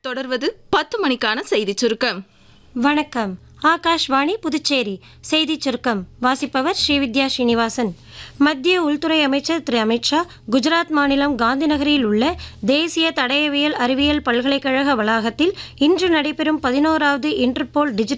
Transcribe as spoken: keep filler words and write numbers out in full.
தொடர்வது பத்து மணிக்கான செய்திச் சுருக்கம். வணக்கம். ஆகாஷ்வாணி புதுச்சேரி செய்திச் சுருக்கம் வாசிப்பவர் ஸ்ரீவித்யா ஸ்ரீனிவாசன். மத்திய உள்துறை அமைச்சர் திரு அமித்ஷா குஜராத் மாநிலம் காந்திநகரில் உள்ள தேசிய தடயவியல் அறிவியல் பல்கலைக்கழக வளாகத்தில் இன்று நடைபெறும் பதினோராவது இன்டர்போல் டிஜிட்டல்